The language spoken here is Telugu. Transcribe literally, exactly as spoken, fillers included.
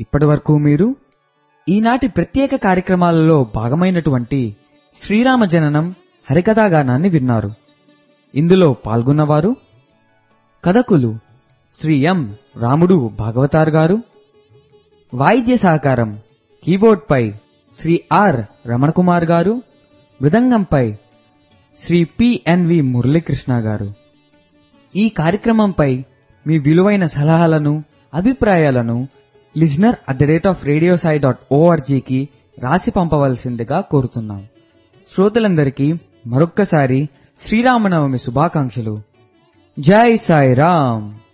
ఇప్పటి వరకు మీరు ఈనాటి ప్రత్యేక కార్యక్రమాలలో భాగమైనటువంటి శ్రీరామ జననం హరికథాగానాన్ని విన్నారు. ఇందులో పాల్గొన్నవారు కథకులు శ్రీ ఎం రాముడు భాగవతార్ గారు, వాయిద్య సహకారం కీబోర్డ్పై శ్రీ ఆర్ రమణకుమార్ గారు, మృదంగంపై శ్రీ పిఎన్వి మురళీకృష్ణ గారు. ఈ కార్యక్రమంపై మీ విలువైన సలహాలను, అభిప్రాయాలను listener at the rate of radio Sai dot ఓఆర్జీకి రాసి పంపవలసిందిగా కోరుతున్నాం. శ్రోతలందరికీ మరొక్కసారి శ్రీరామనవమి శుభాకాంక్షలు. జై సాయి రామ్.